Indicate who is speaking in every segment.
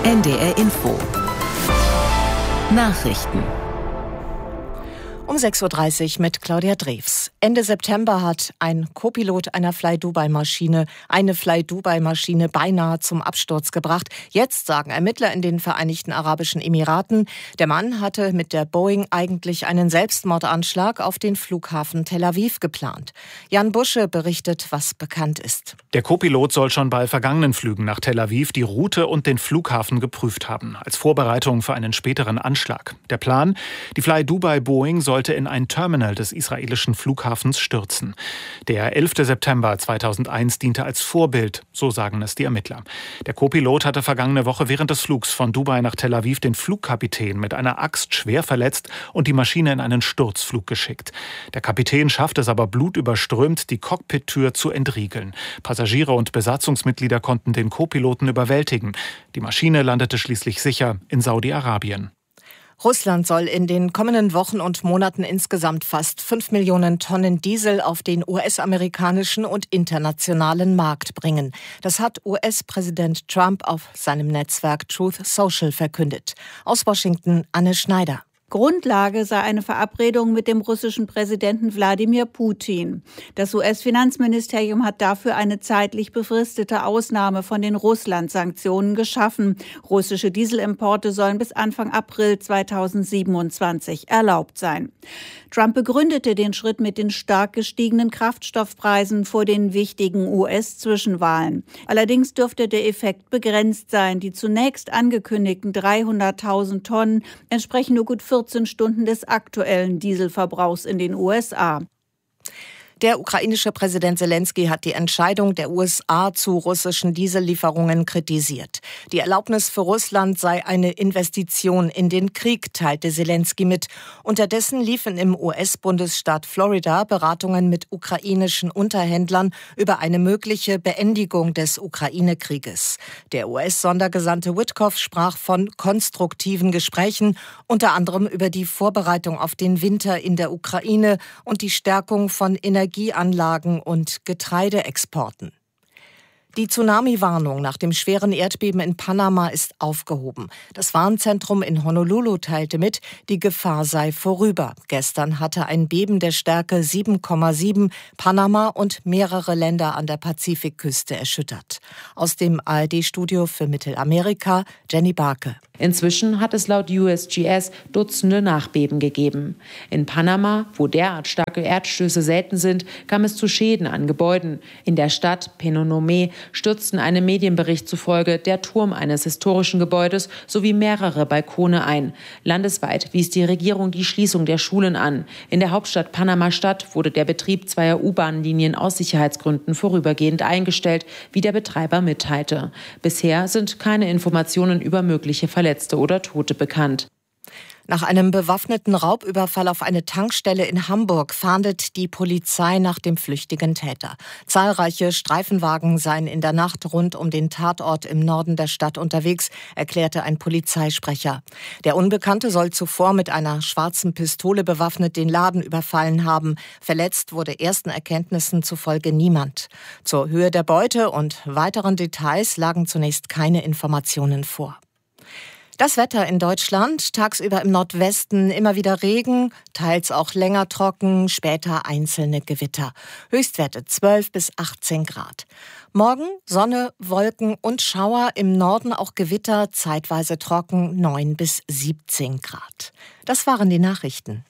Speaker 1: NDR Info. Nachrichten.
Speaker 2: Um 6.30 Uhr mit Claudia Drews. Ende September hat ein Co-Pilot einer Fly-Dubai-Maschine eine Fly-Dubai-Maschine beinahe zum Absturz gebracht. Jetzt sagen Ermittler in den Vereinigten Arabischen Emiraten, der Mann hatte mit der Boeing eigentlich einen Selbstmordanschlag auf den Flughafen Tel Aviv geplant. Jan Busche berichtet, was bekannt ist.
Speaker 3: Der Co-Pilot soll schon bei vergangenen Flügen nach Tel Aviv die Route und den Flughafen geprüft haben, als Vorbereitung für einen späteren Anschlag. Der Plan: die Fly-Dubai-Boeing sollte in ein Terminal des israelischen Flughafens stürzen. Der 11. September 2001 diente als Vorbild, so sagen es die Ermittler. Der Co-Pilot hatte vergangene Woche während des Flugs von Dubai nach Tel Aviv den Flugkapitän mit einer Axt schwer verletzt und die Maschine in einen Sturzflug geschickt. Der Kapitän schafft es aber blutüberströmt, die Cockpittür zu entriegeln. Passagiere und Besatzungsmitglieder konnten den Co-Piloten überwältigen. Die Maschine landete schließlich sicher in Saudi-Arabien.
Speaker 2: Russland soll in den kommenden Wochen und Monaten insgesamt fast 5 Millionen Tonnen Diesel auf den US-amerikanischen und internationalen Markt bringen. Das hat US-Präsident Trump auf seinem Netzwerk Truth Social verkündet. Aus Washington Anne Schneider.
Speaker 4: Grundlage sei eine Verabredung mit dem russischen Präsidenten Wladimir Putin. Das US-Finanzministerium hat dafür eine zeitlich befristete Ausnahme von den Russland-Sanktionen geschaffen. Russische Dieselimporte sollen bis Anfang April 2027 erlaubt sein. Trump begründete den Schritt mit den stark gestiegenen Kraftstoffpreisen vor den wichtigen US-Zwischenwahlen. Allerdings dürfte der Effekt begrenzt sein. Die zunächst angekündigten 300.000 Tonnen entsprechen nur gut 14 Stunden des aktuellen Dieselverbrauchs in den USA.
Speaker 2: Der ukrainische Präsident Selenskyj hat die Entscheidung der USA zu russischen Diesellieferungen kritisiert. Die Erlaubnis für Russland sei eine Investition in den Krieg, teilte Selenskyj mit. Unterdessen liefen im US-Bundesstaat Florida Beratungen mit ukrainischen Unterhändlern über eine mögliche Beendigung des Ukraine-Krieges. Der US-Sondergesandte Witkoff sprach von konstruktiven Gesprächen, unter anderem über die Vorbereitung auf den Winter in der Ukraine und die Stärkung von Energieanlagen und Getreideexporten. Die Tsunami-Warnung nach dem schweren Erdbeben in Panama ist aufgehoben. Das Warnzentrum in Honolulu teilte mit, die Gefahr sei vorüber. Gestern hatte ein Beben der Stärke 7,7 Panama und mehrere Länder an der Pazifikküste erschüttert. Aus dem ARD-Studio für Mittelamerika, Jenny Barke.
Speaker 5: Inzwischen hat es laut USGS Dutzende Nachbeben gegeben. In Panama, wo derart starke Erdstöße selten sind, kam es zu Schäden an Gebäuden. In der Stadt Penonomé stürzten einem Medienbericht zufolge der Turm eines historischen Gebäudes sowie mehrere Balkone ein. Landesweit wies die Regierung die Schließung der Schulen an. In der Hauptstadt Panama-Stadt wurde der Betrieb zweier U-Bahn-Linien aus Sicherheitsgründen vorübergehend eingestellt, wie der Betreiber mitteilte. Bisher sind keine Informationen über mögliche Verletzte oder Tote bekannt.
Speaker 2: Nach einem bewaffneten Raubüberfall auf eine Tankstelle in Hamburg fahndet die Polizei nach dem flüchtigen Täter. Zahlreiche Streifenwagen seien in der Nacht rund um den Tatort im Norden der Stadt unterwegs, erklärte ein Polizeisprecher. Der Unbekannte soll zuvor mit einer schwarzen Pistole bewaffnet den Laden überfallen haben. Verletzt wurde ersten Erkenntnissen zufolge niemand. Zur Höhe der Beute und weiteren Details lagen zunächst keine Informationen vor. Das Wetter in Deutschland: tagsüber im Nordwesten immer wieder Regen, teils auch länger trocken, später einzelne Gewitter. Höchstwerte 12 bis 18 Grad. Morgen Sonne, Wolken und Schauer, im Norden auch Gewitter, zeitweise trocken, 9 bis 17 Grad. Das waren die Nachrichten.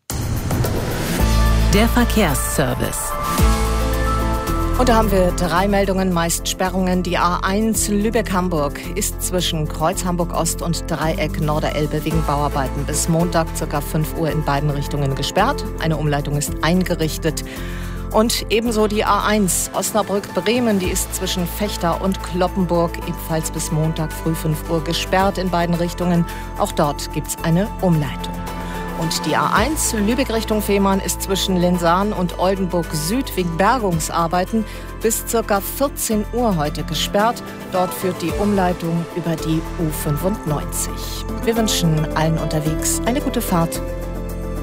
Speaker 1: Der Verkehrsservice.
Speaker 2: Und da haben wir 3 Meldungen, meist Sperrungen. Die A1 Lübeck-Hamburg ist zwischen Kreuz Hamburg-Ost und Dreieck Norderelbe wegen Bauarbeiten bis Montag ca. 5 Uhr in beiden Richtungen gesperrt. Eine Umleitung ist eingerichtet. Und ebenso die A1 Osnabrück-Bremen, die ist zwischen Vechta und Cloppenburg ebenfalls bis Montag früh 5 Uhr gesperrt in beiden Richtungen. Auch dort gibt es eine Umleitung. Und die A1 Lübeck Richtung Fehmarn ist zwischen Lensahn und Oldenburg Süd wegen Bergungsarbeiten bis ca. 14 Uhr heute gesperrt. Dort führt die Umleitung über die U95. Wir wünschen allen unterwegs eine gute Fahrt.